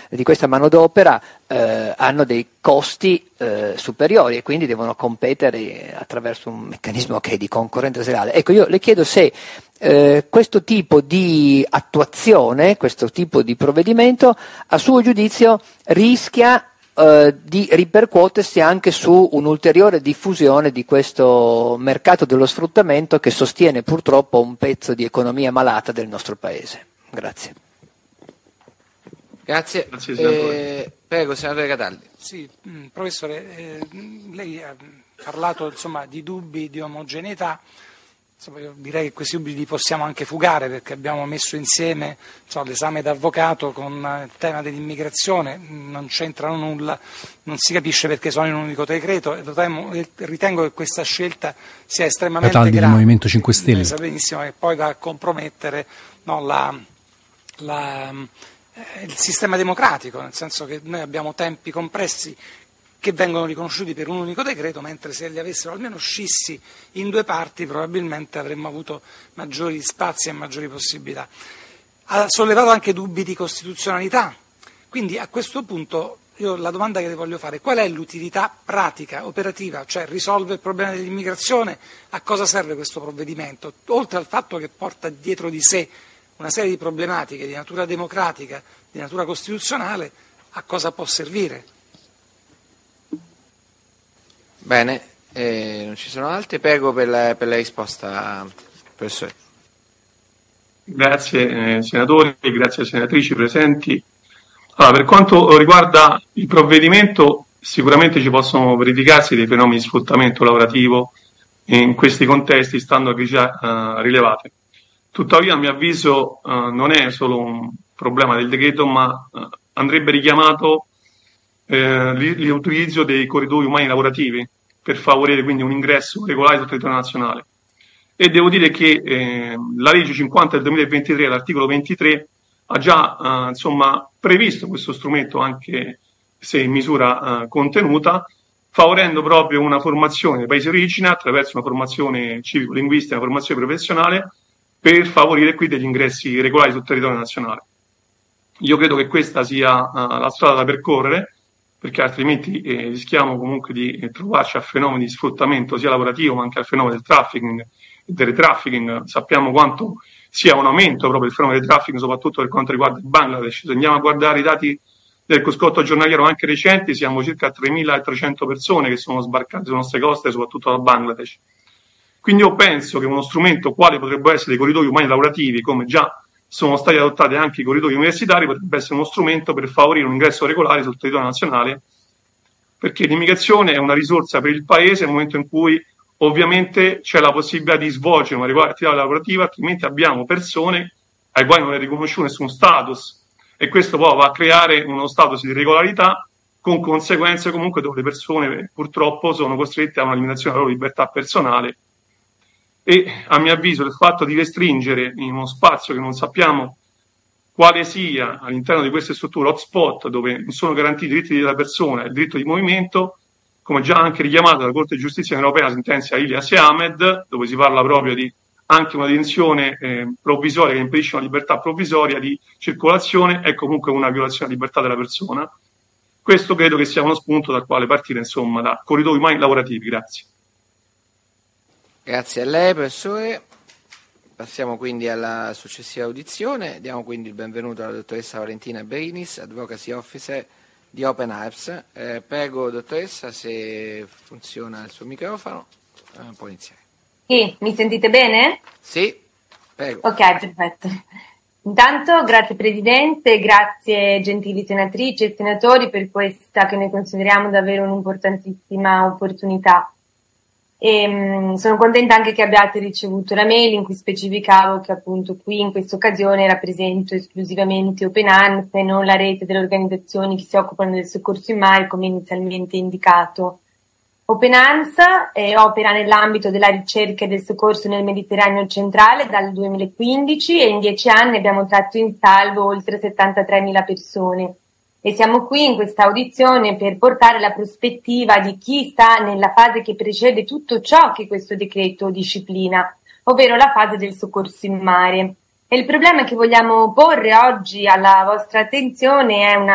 di questa manodopera hanno dei costi superiori e quindi devono competere attraverso un meccanismo che è di concorrenza sleale. Ecco, io le chiedo se questo tipo di attuazione, questo tipo di provvedimento, a suo giudizio rischia di ripercuotersi anche su un'ulteriore diffusione di questo mercato dello sfruttamento che sostiene purtroppo un pezzo di economia malata del nostro Paese. Grazie. Grazie. Prego, senatore Cataldi. Sì, professore, lei ha parlato di dubbi di omogeneità. Insomma, io direi che questi dubbi li possiamo anche fugare, perché abbiamo messo insieme l'esame d'avvocato con il tema dell'immigrazione, non c'entrano nulla, non si capisce perché sono in un unico decreto e ritengo che questa scelta sia estremamente Cataldi grave. Del Movimento 5 Stelle. Sa benissimo che poi va a compromettere il sistema democratico, nel senso che noi abbiamo tempi compressi che vengono riconosciuti per un unico decreto, mentre se li avessero almeno scissi in due parti probabilmente avremmo avuto maggiori spazi e maggiori possibilità. Ha sollevato anche dubbi di costituzionalità, quindi a questo punto io la domanda che le voglio fare: qual è l'utilità pratica, operativa, cioè risolve il problema dell'immigrazione? A cosa serve questo provvedimento? Oltre al fatto che porta dietro di sé una serie di problematiche di natura democratica, di natura costituzionale, a cosa può servire? Bene, non ci sono altri, prego per la risposta, professore. Grazie senatori, grazie senatrici presenti. Allora, per quanto riguarda il provvedimento, sicuramente ci possono verificarsi dei fenomeni di sfruttamento lavorativo in questi contesti, stando a già rilevate. Tuttavia, a mio avviso, non è solo un problema del decreto, ma andrebbe richiamato l'utilizzo dei corridoi umani lavorativi per favorire quindi un ingresso regolare sul territorio nazionale. E devo dire che la legge 50 del 2023, l'articolo 23, ha già previsto questo strumento, anche se in misura contenuta, favorendo proprio una formazione nei paesi origine attraverso una formazione civico-linguistica, una formazione professionale, per favorire qui degli ingressi regolari sul territorio nazionale. Io credo che questa sia la strada da percorrere, perché altrimenti rischiamo comunque di trovarci a fenomeni di sfruttamento sia lavorativo ma anche al fenomeno del trafficking e del trafficking. Sappiamo quanto sia un aumento proprio del fenomeno del trafficking, soprattutto per quanto riguarda il Bangladesh. Se andiamo a guardare i dati del cruscotto giornaliero anche recenti, siamo circa 3.300 persone che sono sbarcate sulle nostre coste, soprattutto dal Bangladesh. Quindi io penso che uno strumento quale potrebbero essere dei corridoi umani lavorativi, come già sono stati adottati anche i corridoi universitari, potrebbe essere uno strumento per favorire un ingresso regolare sul territorio nazionale, perché l'immigrazione è una risorsa per il Paese nel momento in cui ovviamente c'è la possibilità di svolgere una regolare attività lavorativa, altrimenti abbiamo persone ai quali non è riconosciuto nessun status, e questo poi va a creare uno status di regolarità con conseguenze comunque dove le persone purtroppo sono costrette a una limitazione della loro libertà personale. E a mio avviso il fatto di restringere in uno spazio che non sappiamo quale sia all'interno di queste strutture hotspot, dove non sono garantiti i diritti della persona e il diritto di movimento, come già anche richiamato dalla Corte di Giustizia europea, la sentenza Ilias e Ahmed, dove si parla proprio di anche una detenzione provvisoria che impedisce una libertà provvisoria di circolazione, è comunque una violazione della libertà della persona. Questo credo che sia uno spunto dal quale partire, da corridoi umani lavorativi. Grazie. Grazie a lei, professore. Passiamo quindi alla successiva audizione. Diamo quindi il benvenuto alla dottoressa Valentina Berinis, Advocacy Officer di Open Arms. Prego, dottoressa, se funziona il suo microfono, può iniziare. Sì, mi sentite bene? Sì, prego. Ok, perfetto. Intanto, grazie Presidente, grazie gentili senatrici e senatori per questa che noi consideriamo davvero un'importantissima opportunità. E sono contenta anche che abbiate ricevuto la mail in cui specificavo che appunto qui in questa occasione rappresento esclusivamente Open Arms e non la rete delle organizzazioni che si occupano del soccorso in mare come inizialmente indicato. Open Arms opera nell'ambito della ricerca e del soccorso nel Mediterraneo centrale dal 2015 e in 10 anni abbiamo tratto in salvo oltre 73.000 persone. E siamo qui in questa audizione per portare la prospettiva di chi sta nella fase che precede tutto ciò che questo decreto disciplina, ovvero la fase del soccorso in mare. E il problema che vogliamo porre oggi alla vostra attenzione è una